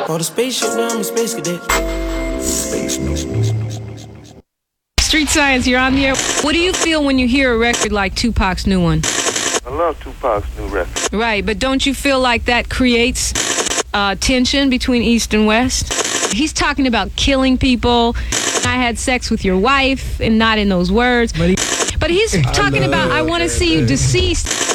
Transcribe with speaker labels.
Speaker 1: On the spaceship, now I'm a space cadet.
Speaker 2: Street Science, you're on the air. What do you feel when you hear a record like Tupac's new one?
Speaker 3: I love Tupac's new record.
Speaker 2: Right, but don't you feel like that creates tension between East and West? He's talking about killing people. I had sex with your wife, and not in those words. But he's talking about, I want to see you deceased.